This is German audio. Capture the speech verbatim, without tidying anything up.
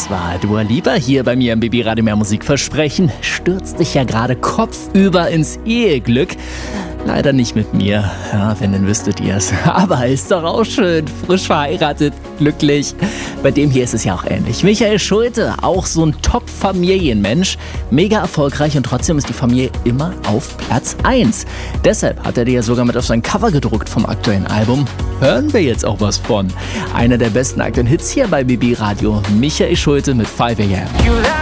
Das war Dua Lipa hier bei mir im Baby Radio Mehr Musik Versprechen. Stürzt dich ja gerade kopfüber ins Eheglück. Leider nicht mit mir, ja, wenn, dann wüsstet ihr es. Aber ist doch auch schön, frisch verheiratet, glücklich. Bei dem hier ist es ja auch ähnlich. Michael Schulte, auch so ein Top-Familienmensch. Mega erfolgreich und trotzdem ist die Familie immer auf Platz eins. Deshalb hat er dir ja sogar mit auf sein Cover gedruckt vom aktuellen Album. Hören wir jetzt auch was von. Einer der besten aktuellen Hits hier bei Baby Radio. Michael Schulte mit five a m.